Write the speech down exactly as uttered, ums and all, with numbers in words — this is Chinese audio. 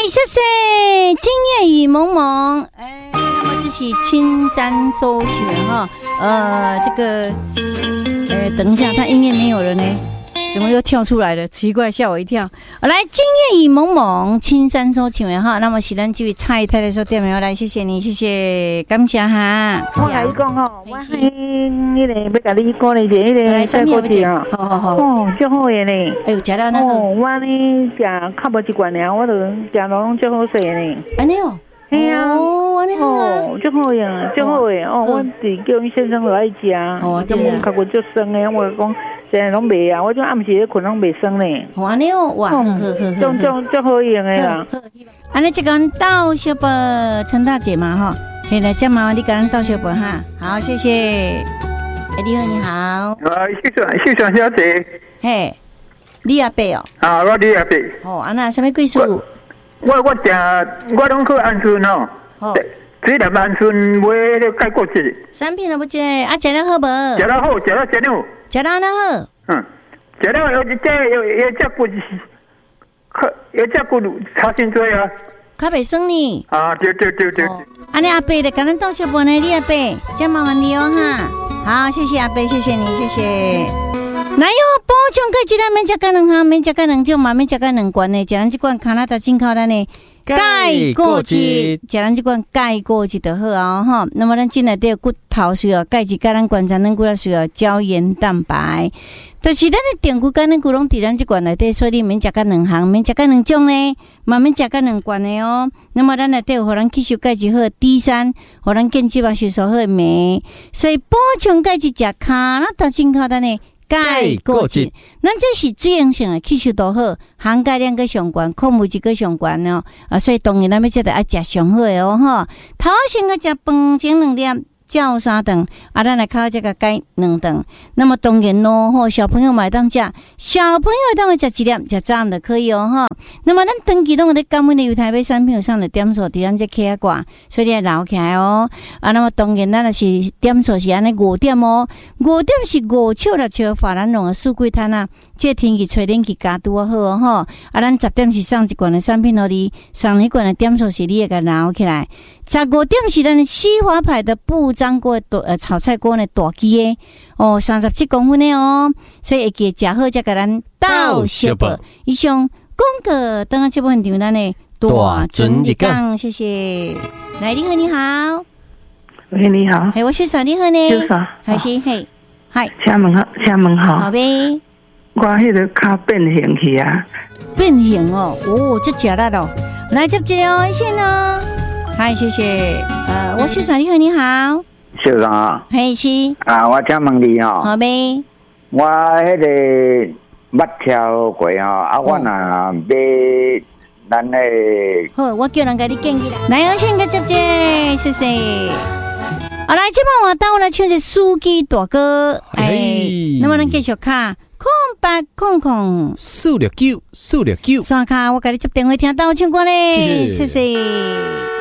谢谢今夜雨蒙蒙。哎，那么这是青山搜寻哈，呃，这个，呃，等一下，他音乐没有了呢。怎么又跳出来了？奇怪，吓我一跳。好，来，今夜雨蒙蒙，青山收请问哈。那么是咱这位蔡太太说对没有？来，谢谢你，谢谢，感谢哈。 我来讲吼，我迄迄个要甲你讲的一个来什么不讲？好好好。 哦，足好的呢。 哎呦，食了那个。 哦，我呢食较无一罐尔，我就食拢足好势呢。 安尼哦。 嘿啊， 哦，安尼好啊。 哦，足好呀，足好的。哦，我伫叫伊先生落来食。 哦，对啊。 较骨足酸的，我讲。现在拢袂啊，我种暗时咧困拢袂酸咧。 好安尼哦，哇，好好好， 种种足好用的啦。 安尼这个道小宝陈大姐嘛哈，可以来这麻烦你跟咱道小宝哈。好，谢谢。哎，你好，你好。 啊，谢谢谢谢小姐。 嘿，李阿伯哦。 啊，我李阿伯。 哦，安那什么贵数？ 我我食我拢去安顺哦。哦。只粒安顺买迄个解果子。 产品都不食，啊，食了好无？ 食了好，食了真好。 食了安那好。 嗯，食了有这有有这骨，可有这骨差真多啊。 较袂酸呢。 啊，对对对对。 安尼阿伯的，跟咱道小宝呢，李阿伯，真麻烦你哦哈。好，谢谢阿伯，谢谢你，谢谢。哪有补充钙质咱免食干两项，免食干两种嘛，免食干两罐的，食咱这罐加拿大进口咱的钙果汁，食咱这罐钙果汁就好啊哈。那么咱进来底骨头需要钙质，甲咱观察咱骨头需要胶原蛋白。就是咱的定骨跟咱骨拢伫咱这罐内底，所以你免食干两项，免食干两种呢，嘛免食干两罐的哦。那么咱内底有互咱吸收钙质好的 D 三，互咱建基啊吸收好的镁，所以补充钙质食加拿大进口咱的钙果汁，咱这是水溶性的，吸收度好，含钙量个上悬，矿物质个上悬哦。啊，所以当然咱要这得爱食上好的哦哈。头先个食饭前两点。照三顿，啊，咱来考这个钙两顿。那么当然咯，吼，小朋友买当食，小朋友当然食一粒，食早暗就可以哦，哈。那么咱长期拢有咧感恩的油台北产品有上的点数，伫咱这 K 挂，所以你要留起来哦。啊，那么当然咱也是点数是安尼五点哦，五点是五笑六笑，法兰龙的四季摊啊，这天气吹冷气加多好哦，哈。啊，咱十点是送一罐的产品互你，送一罐的点数是你会甲留起来。十五点是咱西华牌的不粘锅的呃炒菜锅的大机的哦，三十七公分的哦，所以会记食好才甲咱倒小宝。以上广告等下这部分场咱的大准日讲，谢谢。来，你好，你好， 喂，你好， 嘿，我是啥？你好呢？ 是啥？ 还是嘿，嗨， 请问好，请问好， 好呗。 我迄个脚变形去啊， 变形哦，哦，这假的咯。来接一条线哦。嗨，谢谢。呃，我是啥？你好，你好。 小张啊。 嘿，是。 啊，我请问你哦。 好呗。 我迄个捌跳过哦，啊，我若买咱的。 好，我叫人给你建议啦。来，我先个接接，谢谢。好，来，这帮我到来唱一司机大哥。哎，那么咱继续卡。空八空空四六九四六九， 三卡，我给你接电话听到唱歌嘞，谢谢。